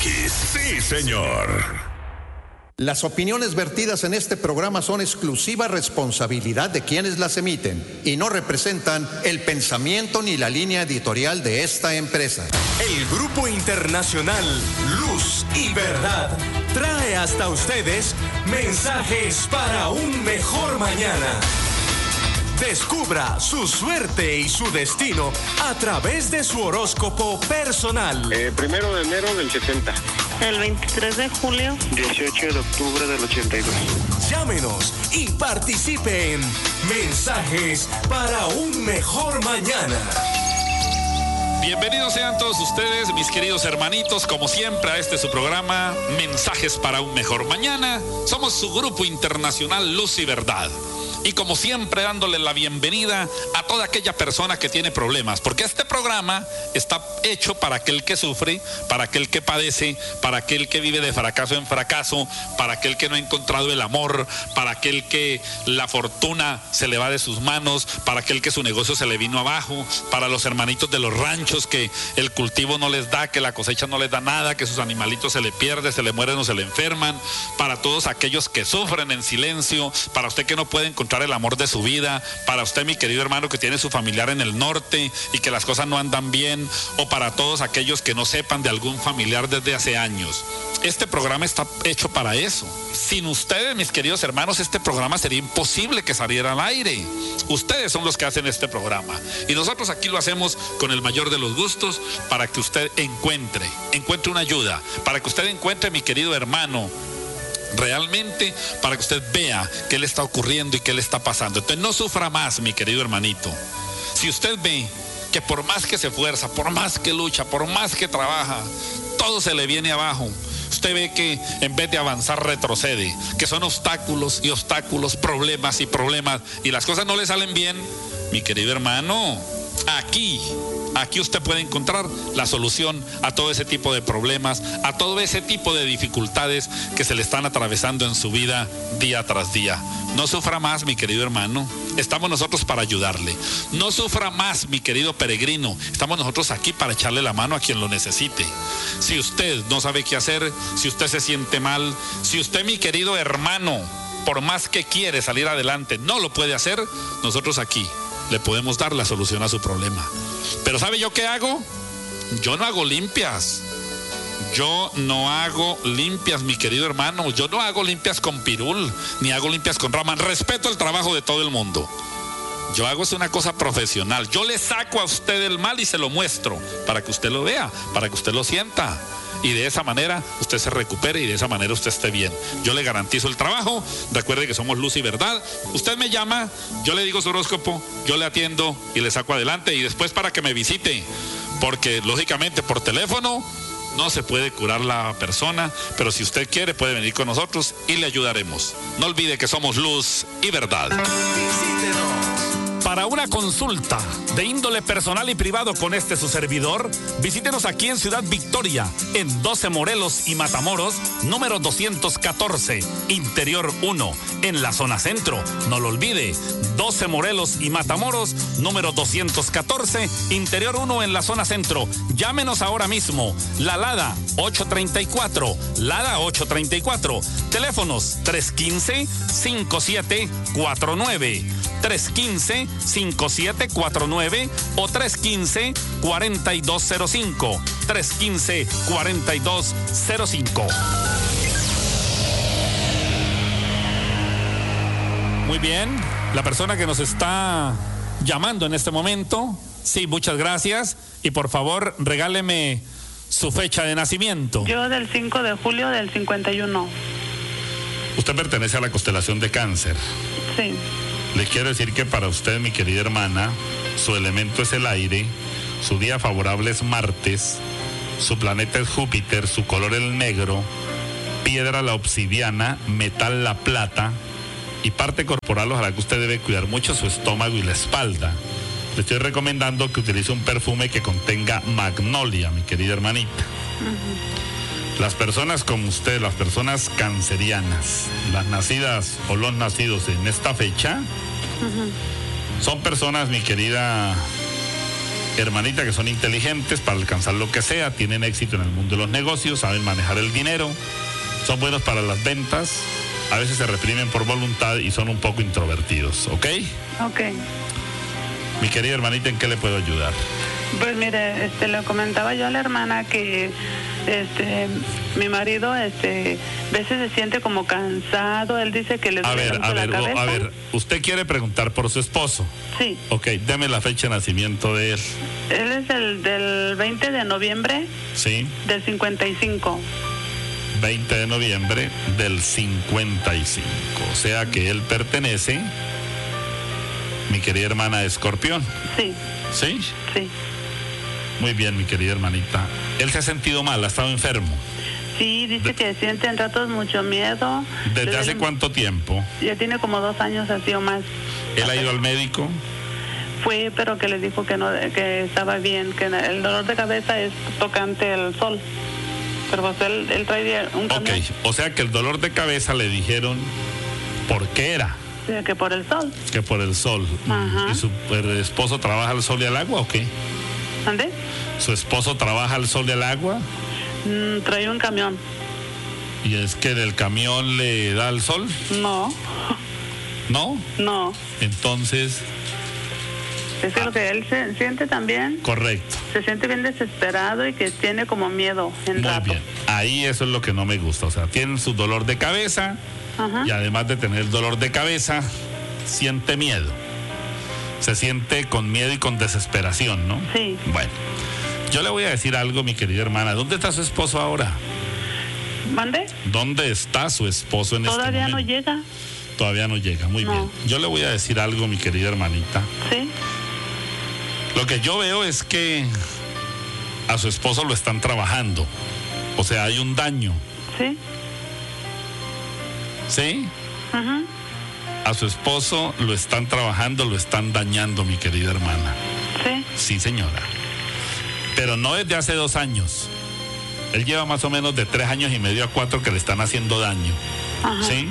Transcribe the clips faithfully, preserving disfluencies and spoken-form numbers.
X. Sí, señor. Las opiniones vertidas en este programa son exclusiva responsabilidad de quienes las emiten y no representan el pensamiento ni la línea editorial de esta empresa. El Grupo Internacional Luz y Verdad trae hasta ustedes mensajes para un mejor mañana. Descubra su suerte y su destino a través de su horóscopo personal. Eh, primero de enero del setenta. El veintitrés de julio. dieciocho de octubre del ochenta y dos. Llámenos y participe en Mensajes para un Mejor Mañana. Bienvenidos sean todos ustedes, mis queridos hermanitos, como siempre, a este su programa, Mensajes para un Mejor Mañana. Somos su Grupo Internacional Luz y Verdad. Y como siempre, dándole la bienvenida a toda aquella persona que tiene problemas, porque este programa está hecho para aquel que sufre, para aquel que padece, para aquel que vive de fracaso en fracaso, para aquel que no ha encontrado el amor, para aquel que la fortuna se le va de sus manos, para aquel que su negocio se le vino abajo, para los hermanitos de los ranchos que el cultivo no les da, que la cosecha no les da nada, que sus animalitos se le pierden, se le mueren o se le enferman, para todos aquellos que sufren en silencio, para usted que no puede encontrar el amor de su vida, para usted, mi querido hermano, que tiene su familiar en el norte y que las cosas no andan bien, o para todos aquellos que no sepan de algún familiar desde hace años. Este programa está hecho para eso. Sin ustedes, mis queridos hermanos, este programa sería imposible que saliera al aire. Ustedes son los que hacen este programa y nosotros aquí lo hacemos con el mayor de los gustos para que usted encuentre, encuentre una ayuda, para que usted encuentre, mi querido hermano, realmente para que usted vea qué le está ocurriendo y qué le está pasando. Entonces no sufra más, mi querido hermanito. Si usted ve que por más que se esfuerza, por más que lucha, por más que trabaja, todo se le viene abajo, usted ve que en vez de avanzar retrocede, que son obstáculos y obstáculos, problemas y problemas, y las cosas no le salen bien, mi querido hermano, aquí Aquí usted puede encontrar la solución a todo ese tipo de problemas, a todo ese tipo de dificultades que se le están atravesando en su vida día tras día. No sufra más, mi querido hermano. Estamos nosotros para ayudarle. No sufra más, mi querido peregrino. Estamos nosotros aquí para echarle la mano a quien lo necesite. Si usted no sabe qué hacer, si usted se siente mal, si usted, mi querido hermano, por más que quiere salir adelante, no lo puede hacer, nosotros aquí le podemos dar la solución a su problema. Pero ¿sabe yo qué hago? Yo no hago limpias. Yo no hago limpias, mi querido hermano. Yo no hago limpias con pirul, ni hago limpias con raman. Respeto el trabajo de todo el mundo. Yo hago es una cosa profesional. Yo le saco a usted el mal y se lo muestro para que usted lo vea, para que usted lo sienta. Y de esa manera usted se recupere y de esa manera usted esté bien. Yo le garantizo el trabajo. Recuerde que somos Luz y Verdad. Usted me llama, yo le digo su horóscopo, yo le atiendo y le saco adelante. Y después para que me visite, porque lógicamente por teléfono no se puede curar la persona, pero si usted quiere puede venir con nosotros y le ayudaremos. No olvide que somos Luz y Verdad. Visítenos. Para una consulta de índole personal y privado con este su servidor, visítenos aquí en Ciudad Victoria, en doce Morelos y Matamoros, número doscientos catorce, Interior uno, en la zona centro. No lo olvide, doce Morelos y Matamoros, número doscientos catorce, Interior uno, en la zona centro. Llámenos ahora mismo, la Lada ocho treinta y cuatro, Lada ocho treinta y cuatro, teléfonos tres uno cinco, cinco siete cuatro nueve, tres uno cinco, cinco siete cuatro nueve o tres uno cinco, cuatro dos cero cinco, tres uno cinco, cuatro dos cero cinco. Muy bien, la persona que nos está llamando en este momento, sí, muchas gracias, y por favor regáleme su fecha de nacimiento. Yo del cinco de julio del cincuenta y uno. Usted pertenece a la constelación de Cáncer. Sí. Le quiero decir que para usted, mi querida hermana, su elemento es el aire, su día favorable es martes, su planeta es Júpiter, su color el negro, piedra la obsidiana, metal la plata, y parte corporal, ojalá que usted debe cuidar mucho su estómago y la espalda. Le estoy recomendando que utilice un perfume que contenga magnolia, mi querida hermanita. Uh-huh. Las personas como usted, las personas cancerianas, las nacidas o los nacidos en esta fecha, uh-huh, son personas, mi querida hermanita, que son inteligentes para alcanzar lo que sea, tienen éxito en el mundo de los negocios, saben manejar el dinero, son buenos para las ventas, a veces se reprimen por voluntad y son un poco introvertidos, ¿ok? Ok. Mi querida hermanita, ¿en qué le puedo ayudar? Pues mire, este, le comentaba yo a la hermana que este, mi marido este, a veces se siente como cansado, él dice que le A duele ver, mucho a la ver, cabeza. a ver, usted quiere preguntar por su esposo. Sí, Ok, deme la fecha de nacimiento de él. él es el del veinte de noviembre Sí, del cincuenta y cinco. veinte de noviembre del cincuenta y cinco. O sea que él pertenece, mi querida hermana, a Escorpión. Sí, ¿Sí? sí. Muy bien, mi querida hermanita. Él se ha sentido mal, ha estado enfermo. Sí, dice De- que siente en ratos mucho miedo. Le ¿Desde hace duele- cuánto tiempo? Ya tiene como dos años así o más. ¿Él ha ido al médico? Fue, pero que le dijo que no, que estaba bien, que el dolor de cabeza es tocante al sol. Pero pues él, él trae un Ok, camión. o sea que el dolor de cabeza le dijeron por qué era, Sí, que por el sol. que por el sol. Ajá. ¿Y su el esposo trabaja al sol y al agua o qué? ¿Ande? ¿Su esposo trabaja al sol y al agua? Mm, trae un camión. ¿Y es que el camión le da el sol? No, ¿No? no. Entonces, Es que lo que él se siente también, correcto. se siente bien desesperado y que tiene como miedo en Muy rato. bien. Ahí eso es lo que no me gusta. O sea, tienen su dolor de cabeza Ajá. y además de tener dolor de cabeza, siente miedo. Se siente con miedo y con desesperación, ¿no? Sí. Bueno, yo le voy a decir algo, mi querida hermana. ¿Dónde está su esposo ahora? ¿Mande? ¿Dónde está su esposo en Todavía este no momento? llega. Todavía no llega, muy No. bien. Yo le voy a decir algo, mi querida hermanita. Sí. Lo que yo veo es que a su esposo lo están trabajando. O sea, hay un daño, Sí. ¿sí? Ajá. A su esposo lo están trabajando, lo están dañando, mi querida hermana. Sí. Sí, señora. Pero no desde hace dos años. Él lleva más o menos de tres años y medio a cuatro que le están haciendo daño. Ajá. ¿Sí?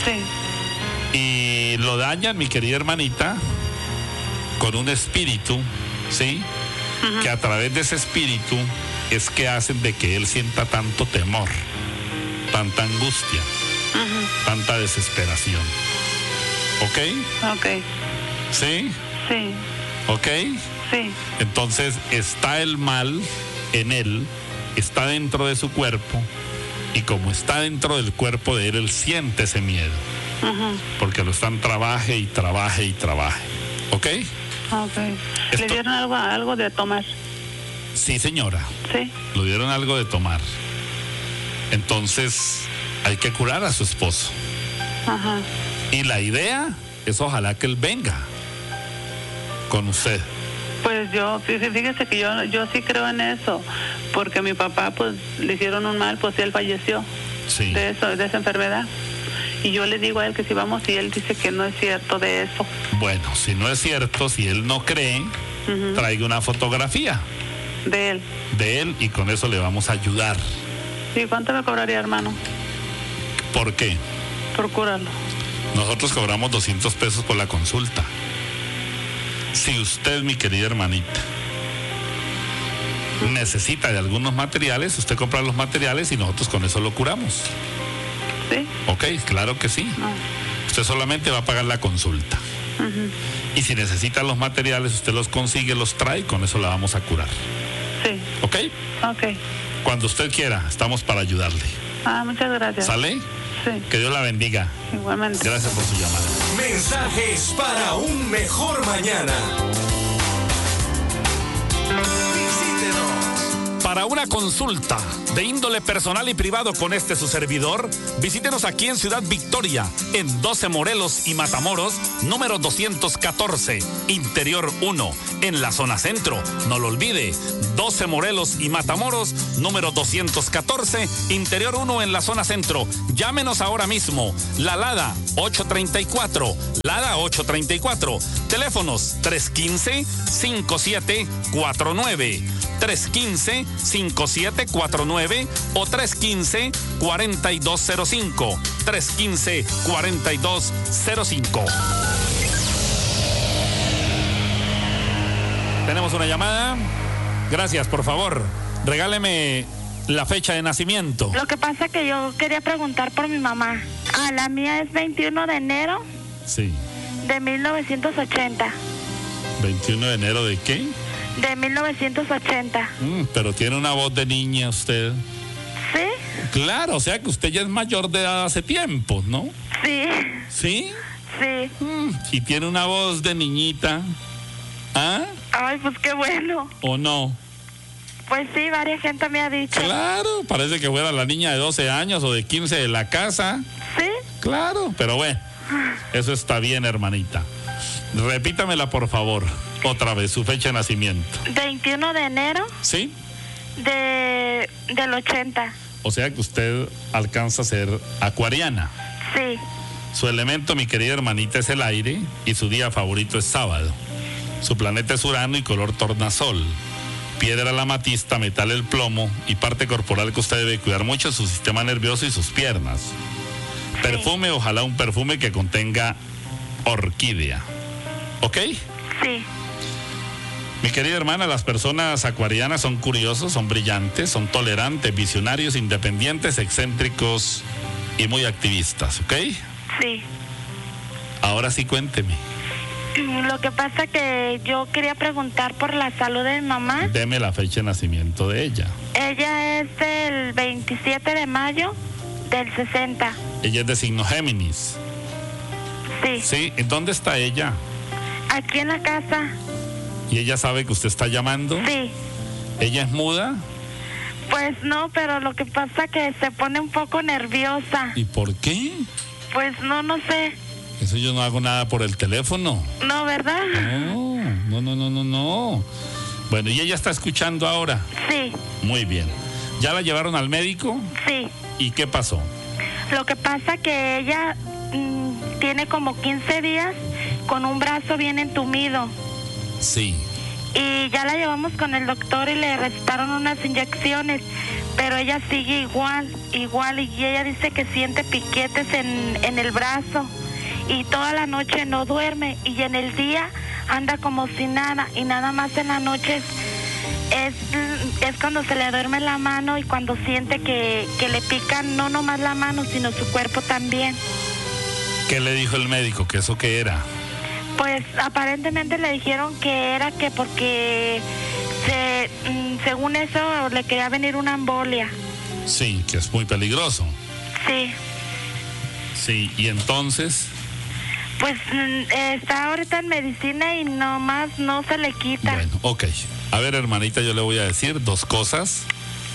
Sí. Y lo dañan, mi querida hermanita, con un espíritu, ¿sí? Que a través de ese espíritu es que hacen de que él sienta tanto temor, tanta angustia, Ajá. tanta desesperación. ¿Ok? Ok. ¿Sí? Sí. ¿Ok? Sí. Entonces está el mal en él, está dentro de su cuerpo, y como está dentro del cuerpo de él, él siente ese miedo, Ajá. porque lo están trabaje y trabaje y trabaje. ¿Ok? Ok. Esto- ¿Le dieron algo, algo de tomar? Sí, señora, Sí. lo dieron algo de tomar. Entonces hay que curar a su esposo. Ajá. Y la idea es ojalá que él venga con usted. Pues yo, fí- fíjese que yo, yo sí creo en eso, porque a mi papá pues le hicieron un mal, pues él falleció Sí. de eso, de esa enfermedad. Y yo le digo a él que si vamos y él dice que no es cierto de eso. Bueno, si no es cierto, si él no cree, Ujú. traiga una fotografía De él. de él y con eso le vamos a ayudar. ¿Y cuánto me cobraría, hermano? ¿Por qué? Por curarlo. Nosotros cobramos doscientos pesos por la consulta. Si usted, mi querida hermanita, necesita de algunos materiales, usted compra los materiales y nosotros con eso lo curamos. ¿Sí? Ok, claro que sí. No. Usted solamente va a pagar la consulta. Ujú. Y si necesita los materiales, usted los consigue, los trae y con eso la vamos a curar. Sí. ¿Ok? Ok. Cuando usted quiera, estamos para ayudarle. Ah, muchas gracias. ¿Sale? Sí. Que Dios la bendiga. Igualmente. Gracias por su llamada. Mensajes para un mejor mañana. Visítenos. Para una consulta de índole personal y privado con este su servidor, visítenos aquí en Ciudad Victoria, en doce Morelos y Matamoros, número doscientos catorce, Interior uno, en la zona centro. No lo olvide, doce Morelos y Matamoros, número doscientos catorce, Interior uno, en la zona centro. Llámenos ahora mismo. La Lada ocho treinta y cuatro, Lada ocho treinta y cuatro. Teléfonos tres uno cinco, cinco siete cuatro nueve. tres uno cinco, cinco siete cuatro nueve o tres uno cinco, cuatro dos cero cinco. tres uno cinco, cuatro dos cero cinco. tenemos una llamada. Gracias, por favor. Regáleme la fecha de nacimiento. Lo que pasa que yo quería preguntar por mi mamá. Ah, la mía es veintiuno de enero. Sí. De mil novecientos ochenta. ¿veintiuno de enero de qué? De mil novecientos ochenta. Mm, pero tiene una voz de niña usted. ¿Sí? Claro, o sea que usted ya es mayor de edad hace tiempo, ¿no? Sí. ¿Sí? Sí. Mm, y tiene una voz de niñita. ¿Ah? Ay, pues qué bueno. ¿O no? Pues sí, varias gente me ha dicho. Claro, parece que fuera la niña de doce años o de quince de la casa. ¿Sí? Claro, pero bueno, eso está bien, hermanita. Repítamela, por favor, otra vez, su fecha de nacimiento. veintiuno de enero. ¿Sí? De, del ochenta. O sea que usted alcanza a ser acuariana. Sí. Su elemento, mi querida hermanita, es el aire y su día favorito es sábado. Su planeta es Urano y color tornasol. Piedra la amatista, metal el plomo y parte corporal que usted debe cuidar mucho es su sistema nervioso y sus piernas. Sí. Perfume, ojalá un perfume que contenga orquídea. ¿Ok? Sí. Mi querida hermana, las personas acuarianas son curiosos, son brillantes, son tolerantes, visionarios, independientes, excéntricos y muy activistas, ¿ok? Sí. Ahora sí, cuénteme. Lo que pasa que yo quería preguntar por la salud de mi mamá. Deme la fecha de nacimiento de ella. Ella es del veintisiete de mayo del sesenta. Ella es de signo Géminis. Sí. Sí, ¿en dónde está ella? Aquí en la casa. ¿Y ella sabe que usted está llamando? Sí. ¿Ella es muda? Pues no, pero lo que pasa que se pone un poco nerviosa. ¿Y por qué? Pues no, no sé. Eso yo no hago nada por el teléfono. No, ¿verdad? No, no, no, no, no, no. Bueno, ¿y ella está escuchando ahora? Sí. Muy bien. ¿Ya la llevaron al médico? Sí. ¿Y qué pasó? Lo que pasa que ella mmm, tiene como quince días con un brazo bien entumido. Sí. Y ya la llevamos con el doctor y le recetaron unas inyecciones, pero ella sigue igual, igual, y ella dice que siente piquetes en, en el brazo y toda la noche no duerme y en el día anda como si nada y nada más en la noche es, es, es cuando se le duerme la mano y cuando siente que, que le pican no nomás la mano sino su cuerpo también. ¿Qué le dijo el médico? ¿Que eso qué era? Pues aparentemente le dijeron que era que porque se, según eso le quería venir una embolia. Sí, que es muy peligroso. Sí. Sí, y entonces... Pues está ahorita en medicina y nomás no se le quita. Bueno, ok. A ver, hermanita, yo le voy a decir dos cosas.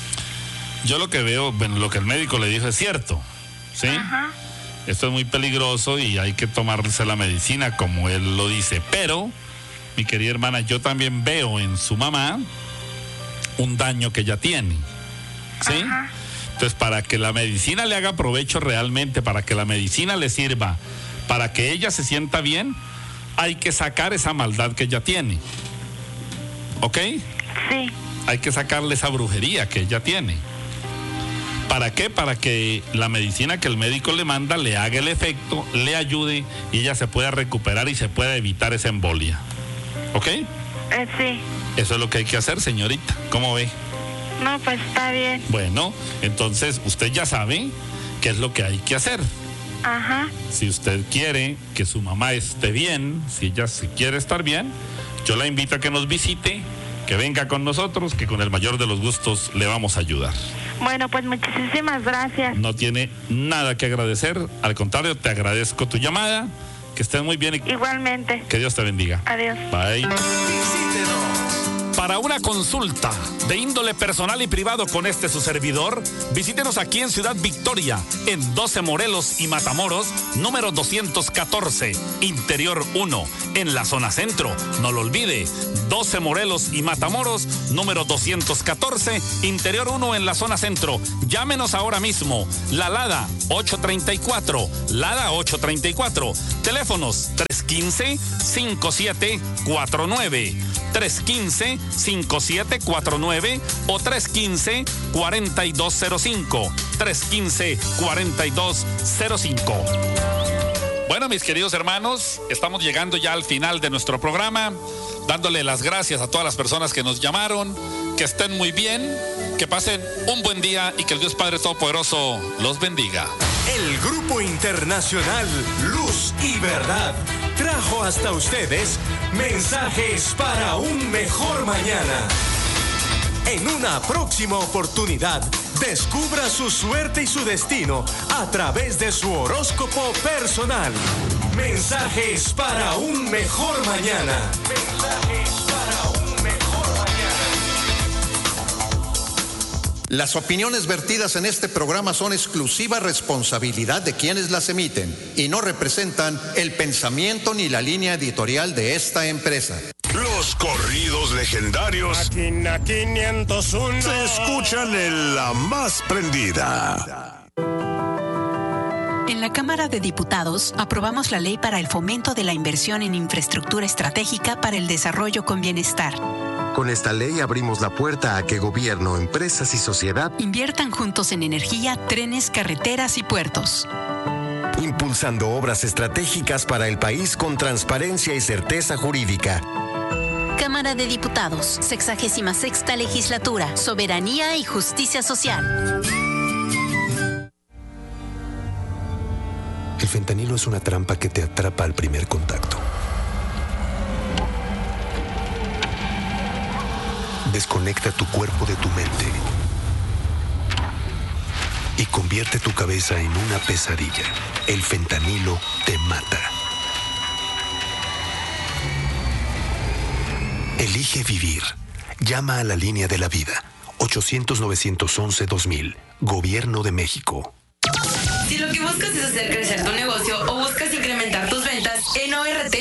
Yo lo que veo, bueno, lo que el médico le dijo es cierto, ¿sí? Ajá. Esto es muy peligroso y hay que tomarse la medicina como él lo dice. Pero, mi querida hermana, yo también veo en su mamá un daño que ella tiene, ¿sí? Ajá. Entonces, para que la medicina le haga provecho realmente, para que la medicina le sirva, para que ella se sienta bien, hay que sacar esa maldad que ella tiene. ¿Ok? Sí. Hay que sacarle esa brujería que ella tiene. ¿Para qué? Para que la medicina que el médico le manda le haga el efecto, le ayude y ella se pueda recuperar y se pueda evitar esa embolia. ¿Ok? Eh, sí. Eso es lo que hay que hacer, señorita. ¿Cómo ve? No, pues está bien. Bueno, entonces usted ya sabe qué es lo que hay que hacer. Ajá. Si usted quiere que su mamá esté bien, si ella se quiere estar bien, yo la invito a que nos visite, que venga con nosotros, que con el mayor de los gustos le vamos a ayudar. Bueno, pues muchísimas gracias. No tiene nada que agradecer, al contrario, te agradezco tu llamada, que estés muy bien y igualmente. Que Dios te bendiga. Adiós. Bye. Para una consulta de índole personal y privado con este su servidor, visítenos aquí en Ciudad Victoria, en doce Morelos y Matamoros, número doscientos catorce, Interior uno, en la zona centro. No lo olvide, doce Morelos y Matamoros, número doscientos catorce, Interior uno, en la zona centro. Llámenos ahora mismo, la Lada ocho treinta y cuatro, Lada ocho treinta y cuatro, teléfonos tres uno cinco, cinco siete cuatro nueve, tres uno cinco, cinco siete cuatro nueve o tres uno cinco, cuatro dos cero cinco, tres uno cinco, cuatro dos cero cinco. Bueno, mis queridos hermanos, estamos llegando ya al final de nuestro programa. dándole las gracias a todas las personas que nos llamaron, que estén muy bien, que pasen un buen día y que el Dios Padre Todopoderoso los bendiga. El Grupo Internacional Luz y Verdad trajo hasta ustedes mensajes para un mejor mañana. En una próxima oportunidad, descubra su suerte y su destino a través de su horóscopo personal. Mensajes para un mejor mañana. Mensajes para un mejor mañana. Las opiniones vertidas en este programa son exclusiva responsabilidad de quienes las emiten y no representan el pensamiento ni la línea editorial de esta empresa. Los corridos legendarios Máquina quinientos uno se escuchan en La Más Prendida. En la Cámara de Diputados aprobamos la ley para el fomento de la inversión en infraestructura estratégica para el desarrollo con bienestar. Con esta ley abrimos la puerta a que gobierno, empresas y sociedad inviertan juntos en energía, trenes, carreteras y puertos. Impulsando obras estratégicas para el país con transparencia y certeza jurídica. Cámara de Diputados, sexagésima sexta legislatura, soberanía y justicia social. El fentanilo es una trampa que te atrapa al primer contacto. Desconecta tu cuerpo de tu mente y convierte tu cabeza en una pesadilla. El fentanilo te mata. Elige vivir. Llama a la línea de la vida. ochocientos, novecientos once, dos mil. Gobierno de México. Si lo que buscas es hacer crecer tu negocio o buscas incrementar tus ventas, en O R T